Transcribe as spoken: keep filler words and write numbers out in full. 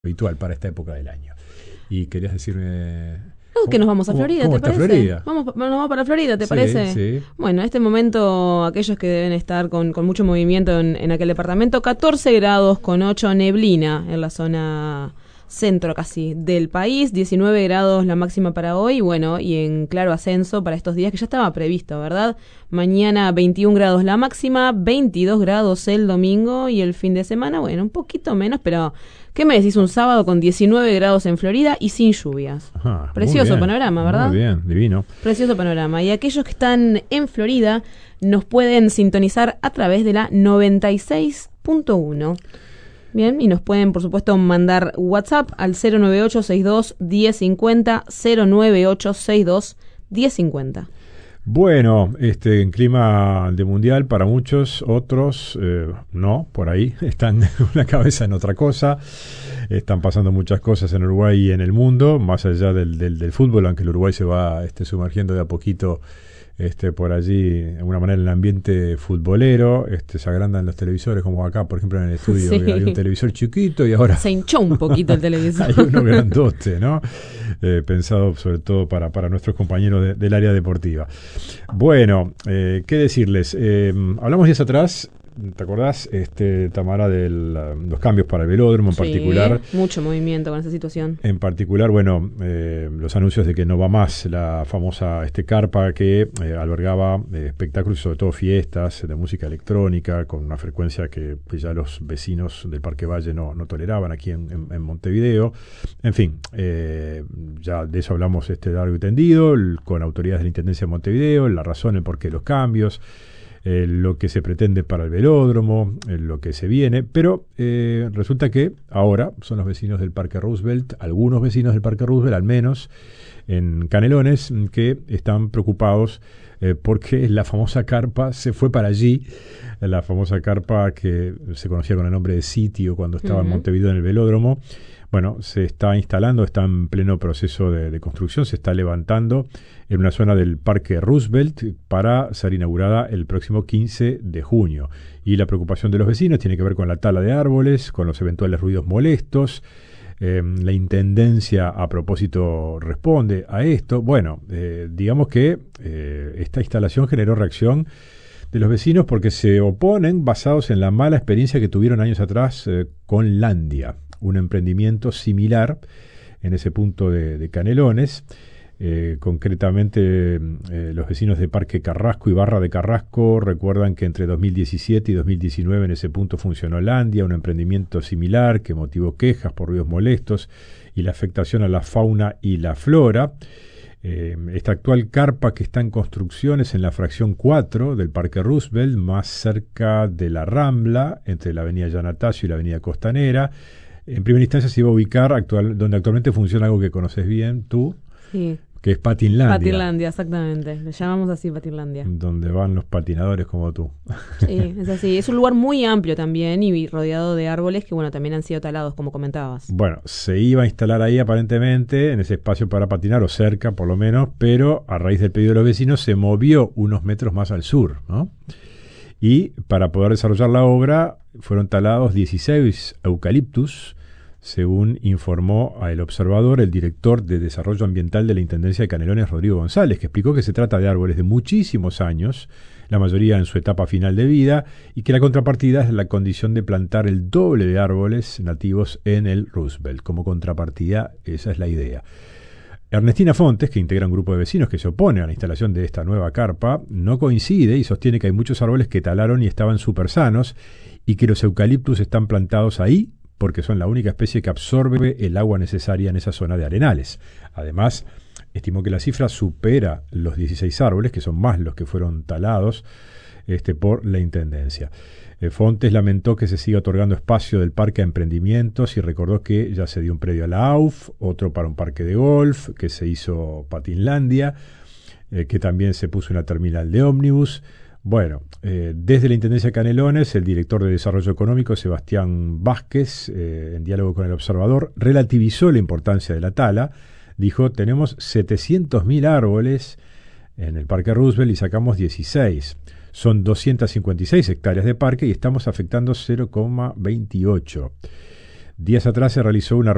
habitual para esta época del año. Y querías decirme... No, que nos vamos a Florida, ¿cómo ¿te está parece? Florida? Vamos, nos vamos para Florida, ¿te Sí, parece? sí. Bueno, en este momento, aquellos que deben estar con, con mucho movimiento en, en aquel departamento, catorce grados con ocho, neblina en la zona centro casi del país, diecinueve grados la máxima para hoy, bueno, y en claro ascenso para estos días que ya estaba previsto, ¿verdad? Mañana veintiún grados la máxima, veintidós grados el domingo y el fin de semana, bueno, un poquito menos, pero ¿qué me decís? Un sábado con diecinueve grados en Florida y sin lluvias. Ajá, Precioso panorama, ¿verdad? Muy bien, divino. Precioso panorama. Y aquellos que están en Florida nos pueden sintonizar a través de la noventa y seis punto uno. Bien, y nos pueden, por supuesto, mandar WhatsApp al cero nueve ocho seis dos uno cero cinco cero, cero nueve ocho seis dos uno cero cinco cero. Bueno, este, en clima de mundial para muchos, otros eh, no, por ahí están con la cabeza en otra cosa. Están pasando muchas cosas en Uruguay y en el mundo, más allá del, del, del fútbol, aunque el Uruguay se va este, sumergiendo de a poquito este, por allí, de alguna manera, en el ambiente futbolero. Este, se agrandan los televisores, como acá, por ejemplo, en el estudio, Sí. había un televisor chiquito y ahora... Se hinchó un poquito el televisor. Hay uno grandote, ¿no? Eh, pensado sobre todo para, para nuestros compañeros de, del área deportiva. Bueno, eh, ¿qué decirles? Eh, hablamos días atrás, ¿te acordás, este, Tamara, de los cambios para el velódromo en Sí, particular? mucho movimiento con esa situación. En particular, bueno, eh, los anuncios de que no va más la famosa este carpa que eh, albergaba eh, espectáculos, sobre todo fiestas de música electrónica, con una frecuencia que, que ya los vecinos del Parque Valle no, no toleraban aquí en, en, en Montevideo. En fin, eh, ya de eso hablamos este largo y tendido, el, con autoridades de la Intendencia de Montevideo, la razón, el porqué de los cambios. Eh, lo que se pretende para el velódromo, eh, lo que se viene, pero eh, resulta que ahora son los vecinos del Parque Roosevelt, algunos vecinos del Parque Roosevelt, al menos en Canelones, que están preocupados eh, porque la famosa carpa se fue para allí, la famosa carpa que se conocía con el nombre de sitio cuando estaba uh-huh. en Montevideo en el velódromo. Bueno, se está instalando, está en pleno proceso de, de construcción, se está levantando en una zona del Parque Roosevelt para ser inaugurada el próximo quince de junio. Y la preocupación de los vecinos tiene que ver con la tala de árboles, con los eventuales ruidos molestos. Eh, la Intendencia, a propósito, responde a esto. Bueno, eh, digamos que eh, esta instalación generó reacción de los vecinos porque se oponen basados en la mala experiencia que tuvieron años atrás eh, con Landia, un emprendimiento similar en ese punto de, de Canelones. Eh, concretamente, eh, los vecinos de Parque Carrasco y Barra de Carrasco recuerdan que entre dos mil diecisiete y dos mil diecinueve en ese punto funcionó Landia, un emprendimiento similar que motivó quejas por ruidos molestos y la afectación a la fauna y la flora. Eh, esta actual carpa que está en construcciones en la fracción cuatro del Parque Roosevelt, más cerca de la Rambla, entre la avenida Yanatacio y la avenida Costanera. En primera instancia se iba a ubicar actual, donde actualmente funciona algo que conoces bien tú, sí, que es Patinlandia. Patinlandia, exactamente. Le llamamos así Patinlandia. Donde van los patinadores como tú. Sí, es así. Es un lugar muy amplio también y rodeado de árboles que, bueno, también han sido talados, como comentabas. Bueno, se iba a instalar ahí aparentemente, en ese espacio para patinar, o cerca por lo menos, pero a raíz del pedido de los vecinos se movió unos metros más al sur, ¿no? Y para poder desarrollar la obra fueron talados dieciséis eucaliptus, según informó a El Observador el director de Desarrollo Ambiental de la Intendencia de Canelones, Rodrigo González, que explicó que se trata de árboles de muchísimos años, la mayoría en su etapa final de vida, y que la contrapartida es la condición de plantar el doble de árboles nativos en el Roosevelt. Como contrapartida, esa es la idea. Ernestina Fontes, que integra un grupo de vecinos que se opone a la instalación de esta nueva carpa, no coincide y sostiene que hay muchos árboles que talaron y estaban súper sanos y que los eucaliptus están plantados ahí porque son la única especie que absorbe el agua necesaria en esa zona de arenales. Además, estimó que la cifra supera los dieciséis árboles, que son más los que fueron talados este, por la Intendencia. Eh, Fontes lamentó que se siga otorgando espacio del parque a emprendimientos y recordó que ya se dio un predio a la A U F, otro para un parque de golf, que se hizo Patinlandia, eh, que también se puso una terminal de ómnibus. Bueno, eh, desde la Intendencia de Canelones, el director de Desarrollo Económico, Sebastián Vázquez, eh, en diálogo con El Observador, relativizó la importancia de la tala. Dijo, tenemos setecientos mil árboles en el Parque Roosevelt y sacamos dieciséis. Son doscientas cincuenta y seis hectáreas de parque y estamos afectando cero coma veintiocho. Días atrás se realizó una